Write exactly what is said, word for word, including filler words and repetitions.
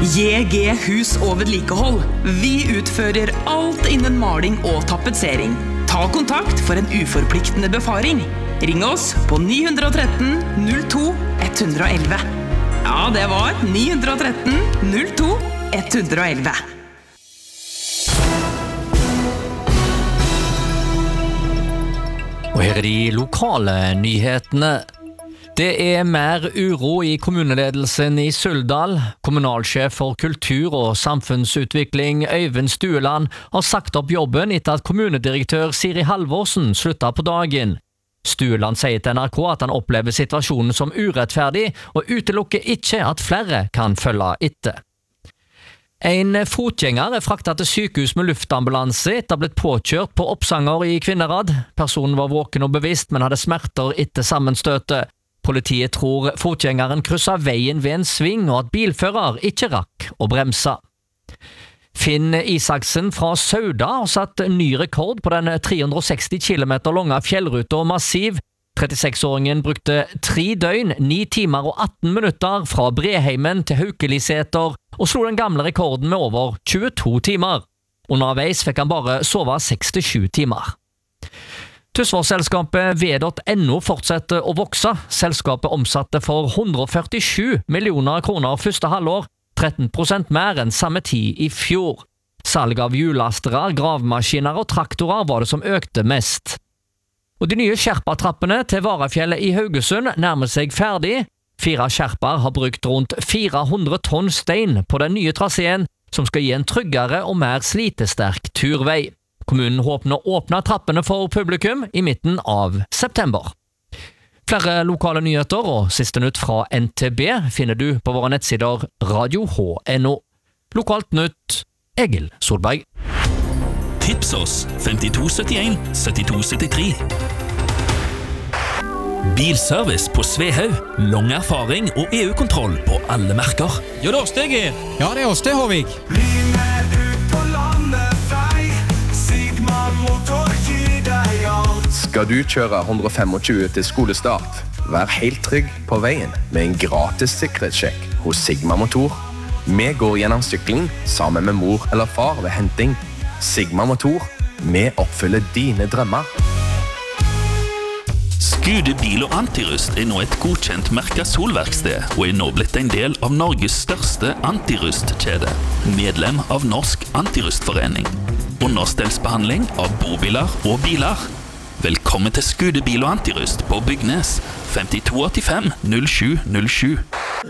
J G Hus og vedlikehold. Vi utfører alt innen maling og tapetsering. Ta kontakt for en uforpliktende befaring. Ring oss på ni ett tre null to ett ett ett. Ja, det var ni ett tre null to ett ett ett. Og her er de lokale nyhetene. Det er mer uro i kommuneledelsen i Suldal. Kommunalsjef for kultur og samfunnsutvikling Øyvind Stueland har sagt opp jobben etter at kommunedirektør Siri Halvorsen sluttet på dagen. Stueland sier til N R K at han opplever situasjonen som urettferdig og utelukker ikke at flere kan følge etter. En fotgjenger er fraktet til sykehus med luftambulanse etter å ha blitt påkjørt på Oppsanger i Kvinnherad. Personen var våken og bevisst, men hadde smerter etter sammenstøtet. Politiet tror fotgjengeren krysset veien ved en sving og at bilfører ikke rakk å bremse. Finn Isaksen fra Sauda har satt ny rekord på den tre hundre seksti kilometer lange fjellruta Massiv. trettiseks-åringen brukte tre døgn, ni timer og atten minutter fra Breheimen til Haukeliseter og slo den gamle rekorden med over tjueto timer. Underveis fikk han bare sove seks til sju timer. Tysvårselskapet V N O fortsetter å vokse. Selskapet omsatte for hundre førtisju millioner kroner første halvår, tretten prosent mer enn samme tid i fjor. Salg av hjulastere, gravemaskiner og traktorer var det som økte mest. Og de nye skjerpatrappene til Varafjellet i Haugesund nærmer seg ferdig. Fire skjerper har brukt rundt fire hundre tonn stein på den nye traseen, som skal gi en tryggere og mer slitesterk turvei. Kommunen håper å åpne trappene for publikum i midten av september. Flere lokale nyheter og siste nytt fra N T B finner du på våre nettsider radio H punktum N O. Lokalt nytt, Egil Solberg. Tips oss femtito syttien syttito syttitre. Bilservice på Svehaug. Lang erfaring og E U-kontroll på alle merker. Jo, det er oss det, Geir. Ja, det er oss det, Håvik. Skal du kjøre hundre tjuefem til skolestart? Vær helt trygg på veien med en gratis sikkerhetssjekk hos Sigma Motor. Vi går gjennom sykling sammen med mor eller far ved henting. Sigma Motor, vi oppfyller dine drømmer. Skude Bil og Antirust er nå et godkjent merket solverksted og er nå blitt en del av Norges største antirustkjede. Medlem av Norsk Antirustforening. Understellsbehandling av bobiler og biler. Velkommen til Skude Bil og Antirust på Bygnes femtito åttifem null sju null sju.